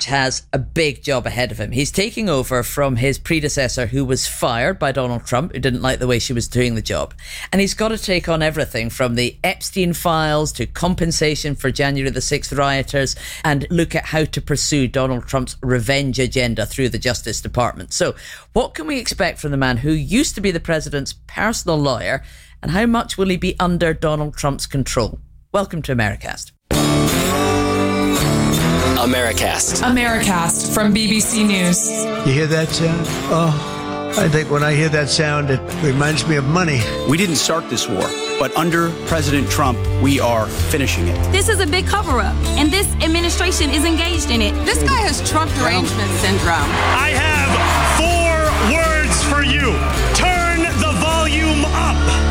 Blanche has a big job ahead of him. He's taking over from his predecessor, who was fired by Donald Trump, who didn't like the way she was doing the job. And he's got to take on everything from the Epstein files to compensation for January the 6th rioters and look at how to pursue Donald Trump's revenge agenda through the Justice Department. So what can we expect from the man who used to be the president's personal lawyer, and how much will he be under Donald Trump's control? Welcome to Americast. Americast from BBC News. You hear that sound? Oh, I think when I hear that sound, it reminds me of money. We didn't start this war, but under President Trump, we are finishing it. This is a big cover-up, and this administration is engaged in it. This guy has Trump derangement syndrome. I have 4 words for you. Turn the volume up.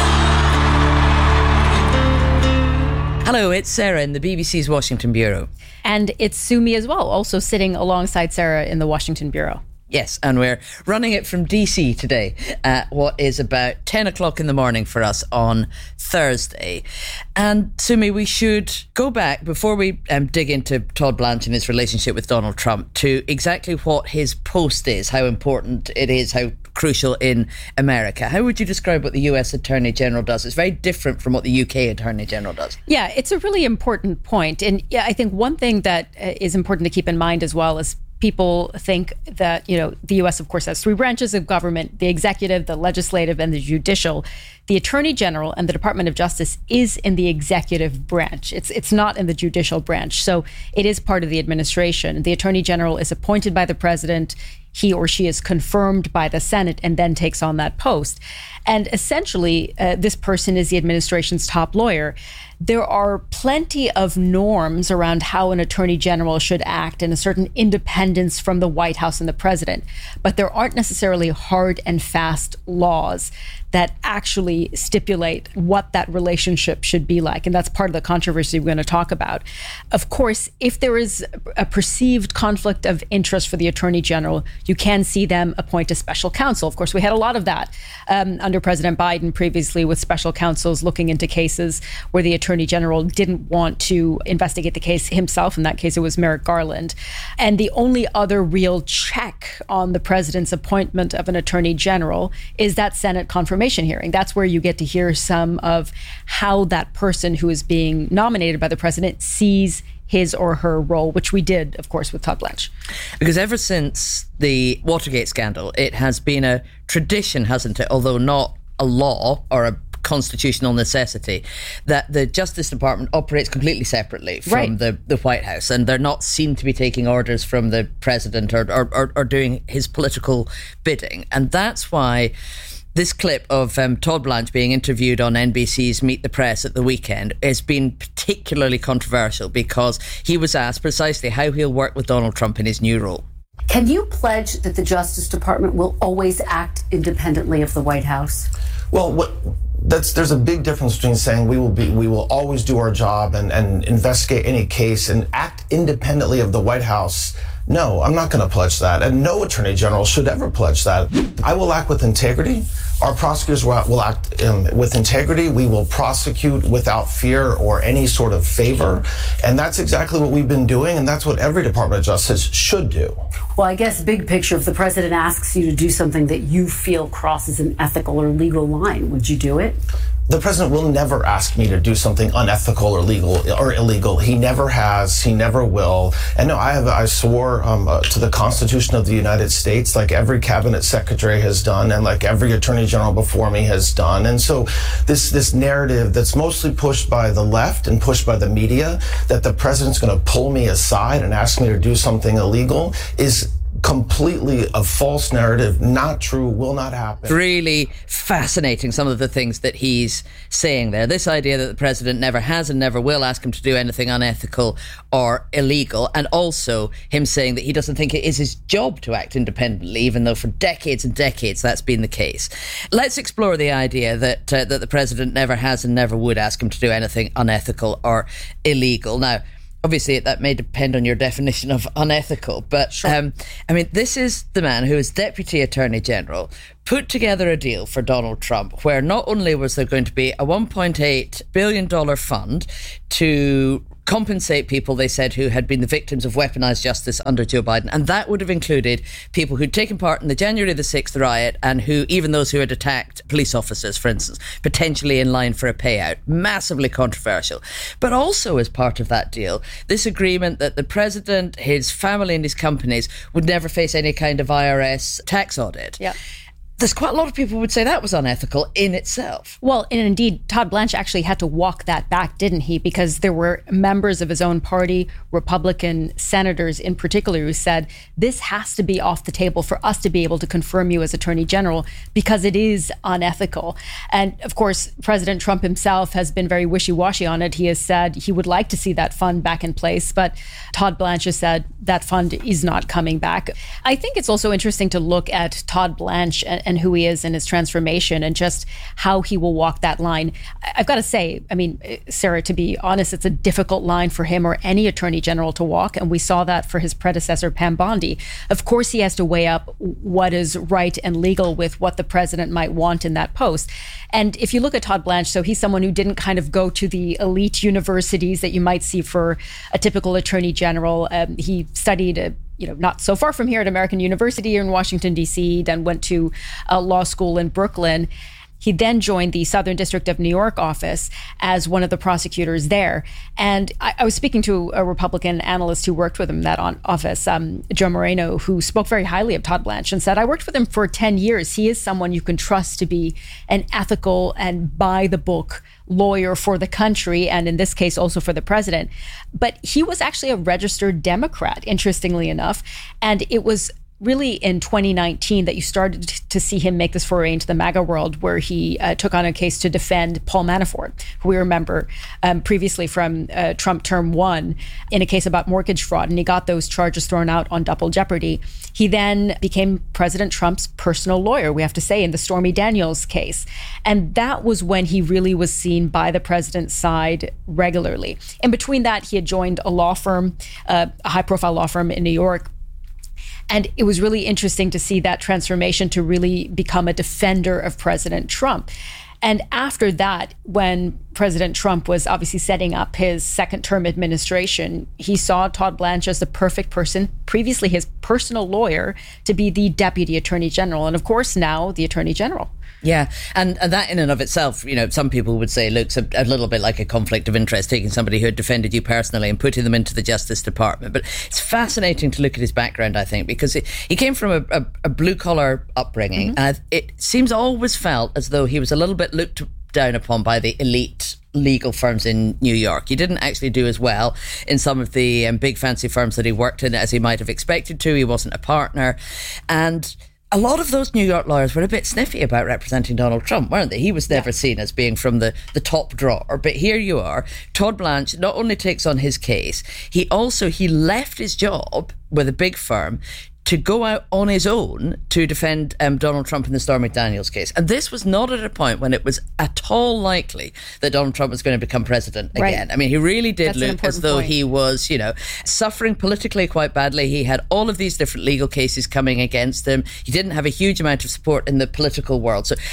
Hello, it's Sarah in the BBC's Washington Bureau. And it's Sumi as well, also sitting alongside Sarah in the Washington Bureau. Yes, and we're running it from DC today at what is about 10 o'clock in the morning for us on Thursday. And Sumi, we should go back before we dig into Todd Blanche and his relationship with Donald Trump to exactly what his post is, how important it is, how crucial in America. How would you describe what the US Attorney General does? It's very different from what the UK Attorney General does. Yeah, it's a really important point. And yeah, I think one thing that is important to keep in mind as well is people think that, the U.S., of course, has 3 branches of government: the executive, the legislative, and the judicial. The Attorney General and the Department of Justice is in the executive branch. It's not in the judicial branch. So it is part of the administration. The Attorney General is appointed by the president. He or she is confirmed by the Senate and then takes on that post. And essentially, this person is the administration's top lawyer. There are plenty of norms around how an attorney general should act and a certain independence from the White House and the president. But there aren't necessarily hard and fast laws that actually stipulate what that relationship should be like. And that's part of the controversy we're going to talk about. Of course, if there is a perceived conflict of interest for the attorney general, you can see them appoint a special counsel. Of course, we had a lot of that under President Biden previously, with special counsels looking into cases where the attorney general didn't want to investigate the case himself. In that case, it was Merrick Garland. And the only other real check on the president's appointment of an attorney general is that Senate confirmation hearing. That's where you get to hear some of how that person who is being nominated by the president sees his or her role, which we did, of course, with Todd Blanche. Because ever since the Watergate scandal, it has been a tradition, hasn't it, although not a law or a constitutional necessity, that the Justice Department operates completely separately from the White House, and they're not seen to be taking orders from the president or doing his political bidding. And that's why this clip of Todd Blanche being interviewed on NBC's Meet the Press at the weekend has been particularly controversial, because he was asked precisely how he'll work with Donald Trump in his new role. Can you pledge that the Justice Department will always act independently of the White House? Well, there's a big difference between saying we will always do our job and investigate any case and act independently of the White House. No, I'm not going to pledge that, and no attorney general should ever pledge that. I will act with integrity. Our prosecutors will act with integrity. We will prosecute without fear or any sort of favor, and that's exactly what we've been doing, and that's what every Department of Justice should do. Well, I guess big picture, if the president asks you to do something that you feel crosses an ethical or legal line, would you do it? The president will never ask me to do something unethical or legal or illegal. He never has. He never will. And no, I swore to the Constitution of the United States, like every cabinet secretary has done, and like every attorney general before me has done. And so this narrative that's mostly pushed by the left and pushed by the media, that the president's going to pull me aside and ask me to do something illegal, is completely a false narrative, not true, will not happen. Really fascinating, some of the things that he's saying there. This idea that the president never has and never will ask him to do anything unethical or illegal, and also him saying that he doesn't think it is his job to act independently, even though for decades and decades that's been the case. Let's explore the idea that the president never has and never would ask him to do anything unethical or illegal. Now, obviously, that may depend on your definition of unethical, but sure. This is the man who, as Deputy Attorney General, put together a deal for Donald Trump where not only was there going to be a $1.8 billion fund to compensate people, they said, who had been the victims of weaponized justice under Joe Biden. And that would have included people who'd taken part in the January the 6th riot and who, even those who had attacked police officers, for instance, potentially in line for a payout. Massively controversial. But also as part of that deal, this agreement that the president, his family and his companies would never face any kind of IRS tax audit. Yeah. There's quite a lot of people who would say that was unethical in itself. Well, and indeed, Todd Blanche actually had to walk that back, didn't he? Because there were members of his own party, Republican senators in particular, who said, this has to be off the table for us to be able to confirm you as Attorney General because it is unethical. And of course, President Trump himself has been very wishy-washy on it. He has said he would like to see that fund back in place, but Todd Blanche has said that fund is not coming back. I think it's also interesting to look at Todd Blanche and who he is and his transformation and just how he will walk that line. I've got to say, I mean, Sarah, to be honest, it's a difficult line for him or any attorney general to walk. And we saw that for his predecessor, Pam Bondi. Of course, he has to weigh up what is right and legal with what the president might want in that post. And if you look at Todd Blanche, so he's someone who didn't kind of go to the elite universities that you might see for a typical attorney general. He studied not so far from here at American University in Washington, D.C., then went to law school in Brooklyn. He then joined the Southern District of New York office as one of the prosecutors there. And I was speaking to a Republican analyst who worked with him in that office, Joe Moreno, who spoke very highly of Todd Blanche and said, I worked with him for 10 years. He is someone you can trust to be an ethical and by-the-book lawyer for the country, and in this case, also for the president. But he was actually a registered Democrat, interestingly enough. And it was really in 2019 that you started to see him make this foray into the MAGA world, where he took on a case to defend Paul Manafort, who we remember previously from Trump term 1 in a case about mortgage fraud. And he got those charges thrown out on double jeopardy. He then became President Trump's personal lawyer, we have to say, in the Stormy Daniels case. And that was when he really was seen by the president's side regularly. In between that, he had joined a law firm, a high-profile law firm in New York. And it was really interesting to see that transformation to really become a defender of President Trump. And after that, when President Trump was obviously setting up his second term administration, he saw Todd Blanche as the perfect person, previously his personal lawyer, to be the deputy attorney general. And of course, now the attorney general. Yeah, and that in and of itself, some people would say looks a little bit like a conflict of interest, taking somebody who had defended you personally and putting them into the Justice Department. But it's fascinating to look at his background, I think, because he came from a blue-collar upbringing. And it seems always felt as though he was a little bit looked down upon by the elite legal firms in New York. He didn't actually do as well in some of the big fancy firms that he worked in as he might have expected to. He wasn't a partner. And a lot of those New York lawyers were a bit sniffy about representing Donald Trump, weren't they? He was never seen as being from the top drawer. But here you are. Todd Blanche not only takes on his case, he left his job with a big firm to go out on his own to defend Donald Trump in the Stormy Daniels case. And this was not at a point when it was at all likely that Donald Trump was going to become president again. I mean, he really did look as though he was, suffering politically quite badly. He had all of these different legal cases coming against him. He didn't have a huge amount of support in the political world. So